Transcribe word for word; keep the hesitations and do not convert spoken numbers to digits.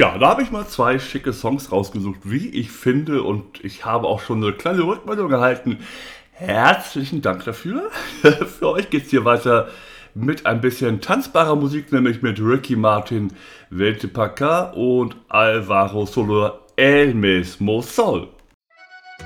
Ja, da habe ich mal zwei schicke Songs rausgesucht, wie ich finde, und ich habe auch schon eine kleine Rückmeldung erhalten. Herzlichen Dank dafür. Für euch geht's hier weiter mit ein bisschen tanzbarer Musik, nämlich mit Ricky Martin, Vente Pa' Ca und Alvaro Soler El Mismo Sol.